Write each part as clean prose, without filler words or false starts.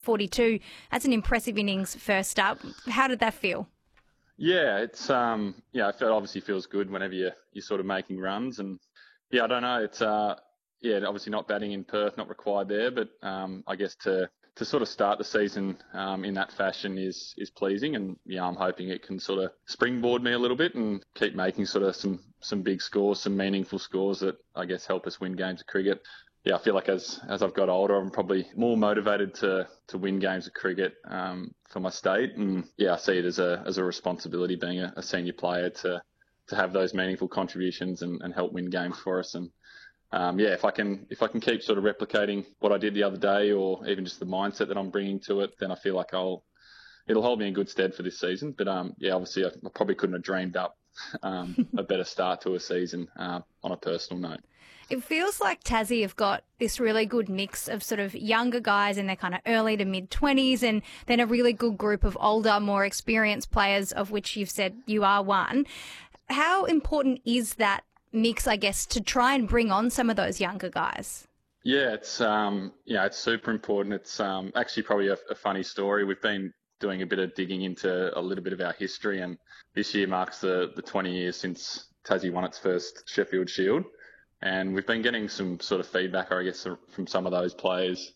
42. That's an impressive innings first up. How did that feel? Yeah, it's it obviously feels good whenever you're sort of making runs, and I don't know, it's obviously not batting in Perth, not required there, but I guess to sort of start the season in that fashion is pleasing, and I'm hoping it can sort of springboard me a little bit and keep making sort of some big scores, some meaningful scores that I guess help us win games of cricket. Yeah, I feel like as I've got older, I'm probably more motivated to win games of cricket for my state, and I see it as a responsibility being a senior player to have those meaningful contributions and help win games for us. And if I can keep sort of replicating what I did the other day, or even just the mindset that I'm bringing to it, then I feel like it'll hold me in good stead for this season. But obviously I probably couldn't have dreamed up a better start to a season on a personal note. It feels like Tassie have got this really good mix of sort of younger guys in their kind of early to mid-20s, and then a really good group of older, more experienced players, of which you've said you are one. How important is that mix, I guess, to try and bring on some of those younger guys? Yeah, it's it's super important. It's actually probably a funny story. We've been doing a bit of digging into a little bit of our history, and this year marks the 20 years since Tassie won its first Sheffield Shield. And we've been getting some sort of feedback, I guess, from some of those players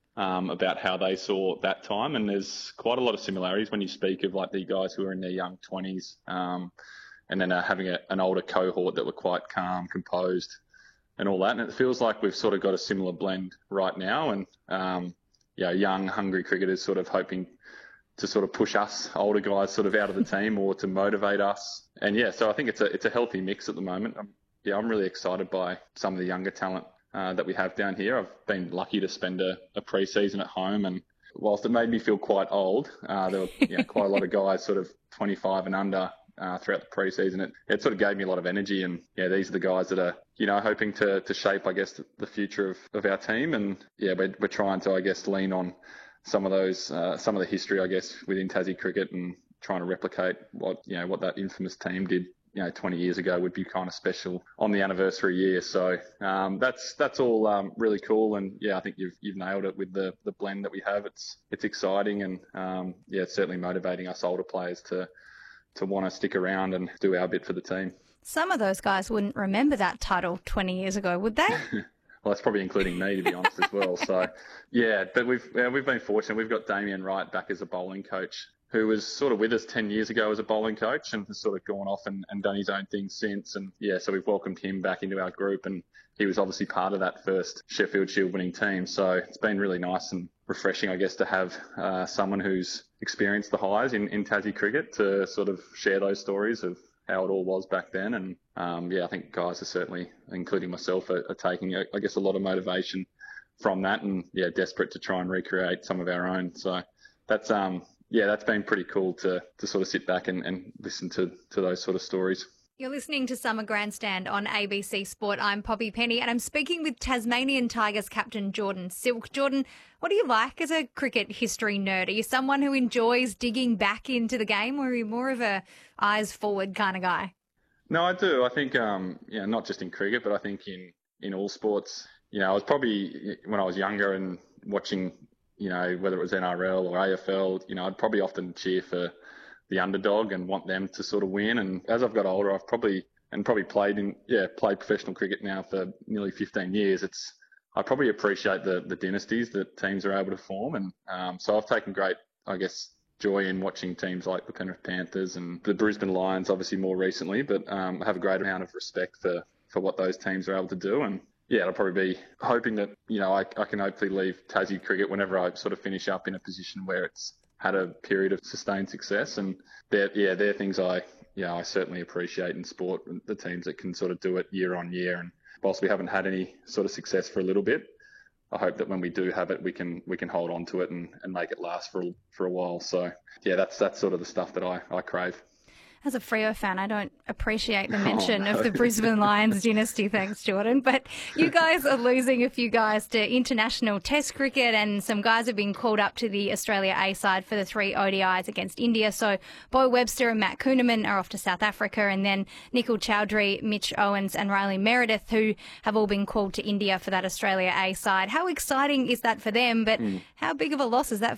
about how they saw that time. And there's quite a lot of similarities when you speak of like the guys who are in their young 20s and then having an older cohort that were quite calm, composed and all that. And it feels like we've sort of got a similar blend right now. And, young, hungry cricketers sort of hoping to sort of push us older guys sort of out of the team or to motivate us. And so I think it's a healthy mix at the moment. I'm really excited by some of the younger talent that we have down here. I've been lucky to spend a pre-season at home, and whilst it made me feel quite old, there were quite a lot of guys sort of 25 and under throughout the pre-season. It sort of gave me a lot of energy, and these are the guys that are hoping to shape, I guess, the future of our team. And we're trying to, I guess, lean on some of those some of the history, I guess, within Tassie cricket, and trying to replicate what that infamous team did 20 years ago would be kind of special on the anniversary year. So that's all really cool. And I think you've nailed it with the blend that we have. It's exciting, and it's certainly motivating us older players to want to stick around and do our bit for the team. Some of those guys wouldn't remember that title 20 years ago, would they? Well, that's probably including me, to be honest, as well. So, but we've been fortunate. We've got Damien Wright back as a bowling coach, who was sort of with us 10 years ago as a bowling coach and has sort of gone off and done his own thing since. And so we've welcomed him back into our group, and he was obviously part of that first Sheffield Shield winning team. So it's been really nice and refreshing, I guess, to have someone who's experienced the highs in Tassie cricket to sort of share those stories of how it all was back then. And I think guys are certainly, including myself, are taking, I guess, a lot of motivation from that, and desperate to try and recreate some of our own. So that's that's been pretty cool to sort of sit back and listen to those sort of stories. You're listening to Summer Grandstand on ABC Sport. I'm Poppy Penny, and I'm speaking with Tasmanian Tigers captain Jordan Silk. Jordan, what do you like as a cricket history nerd? Are you someone who enjoys digging back into the game, or are you more of a eyes forward kind of guy? No, I do. I think, not just in cricket, but I think in all sports. I was probably, when I was younger and watching, whether it was NRL or AFL, I'd probably often cheer for the underdog and want them to sort of win. And as I've got older, I've probably played professional cricket now for nearly 15 years. I probably appreciate the dynasties that teams are able to form. And so I've taken great, I guess, joy in watching teams like the Penrith Panthers and the Brisbane Lions, obviously more recently, but I have a great amount of respect for what those teams are able to do. And I'll probably be hoping that, I can hopefully leave Tassie cricket whenever I sort of finish up in a position where it's had a period of sustained success. And they're things I certainly appreciate in sport, the teams that can sort of do it year on year. And whilst we haven't had any sort of success for a little bit, I hope that when we do have it, we can hold on to it and make it last for a while. So that's sort of the stuff that I crave. As a Freo fan, I don't appreciate the mention of the Brisbane Lions dynasty, thanks, Jordan. But you guys are losing a few guys to international test cricket, and some guys have been called up to the Australia A side for the 3 ODIs against India. So Bo Webster and Matt Kuhneman are off to South Africa, and then Nikhil Chowdhury, Mitch Owens and Riley Meredith, who have all been called to India for that Australia A side. How exciting is that for them? But how big of a loss is that